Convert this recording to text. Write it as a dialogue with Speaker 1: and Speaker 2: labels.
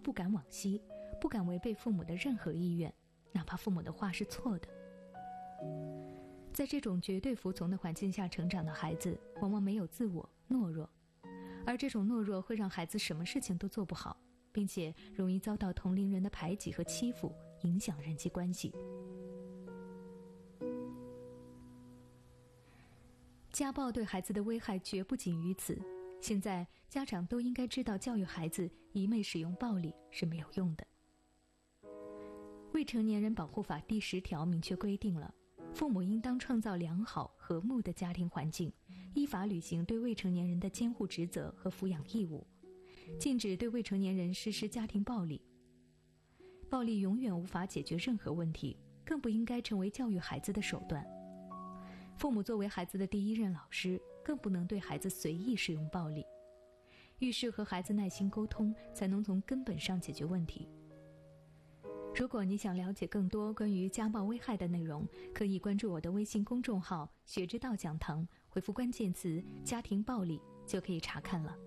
Speaker 1: 不敢往西，不敢违背父母的任何意愿，哪怕父母的话是错的。在这种绝对服从的环境下成长的孩子，往往没有自我，懦弱，而这种懦弱会让孩子什么事情都做不好，并且容易遭到同龄人的排挤和欺负，影响人际关系。家暴对孩子的危害绝不仅于此，现在家长都应该知道，教育孩子一昧使用暴力是没有用的。未成年人保护法第10条明确规定了，父母应当创造良好和睦的家庭环境，依法履行对未成年人的监护职责和抚养义务，禁止对未成年人实施家庭暴力。暴力永远无法解决任何问题，更不应该成为教育孩子的手段。父母作为孩子的第一任老师，更不能对孩子随意使用暴力。遇事和孩子耐心沟通，才能从根本上解决问题。如果你想了解更多关于家暴危害的内容，可以关注我的微信公众号“学之道讲堂”，回复关键词“家庭暴力”就可以查看了。